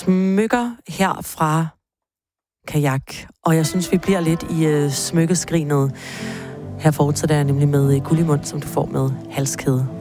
smykker her fra Kajak. Og jeg synes, vi bliver lidt i smykkeskrinet. Her fortsætter jeg nemlig med Gullimund, som du får med halskæde.